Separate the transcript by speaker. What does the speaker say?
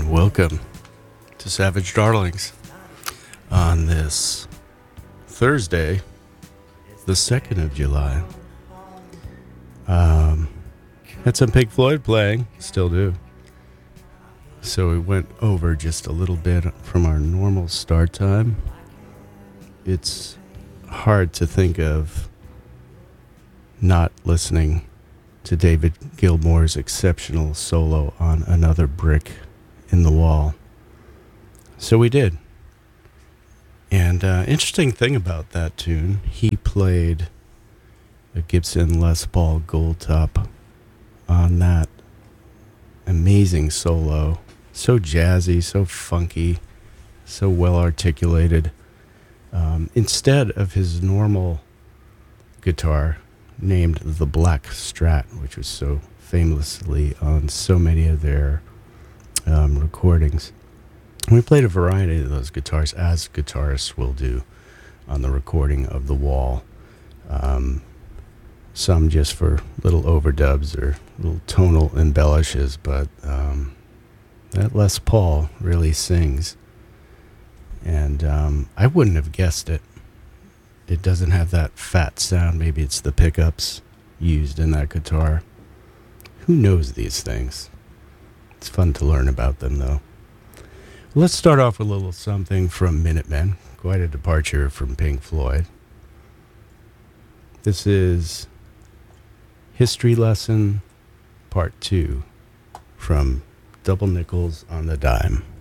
Speaker 1: welcome to Savage Darlings on this Thursday, the 2nd of July. Had some Pink Floyd playing, still do. So we went over just a little bit from our normal start time. It's hard to think of not listening to David Gilmour's exceptional solo on Another Brick in the Wall. So we did. And interesting thing about that tune, he played a Gibson Les Paul Gold Top on that amazing solo. So jazzy, so funky, so well articulated. Instead of his normal guitar named the Black Strat, which was so famously on so many of their recordings. We played a variety of those guitars, as guitarists will do on the recording of The Wall. Some just for little overdubs or little tonal embellishes, but that Les Paul really sings. And I wouldn't have guessed it. It doesn't have that fat sound. Maybe it's the pickups used in that guitar. Who knows these things? It's fun to learn about them, though. Let's start off with a little something from Minutemen. Quite a departure from Pink Floyd. This is History Lesson Part 2 from Double Nickels on the Dime.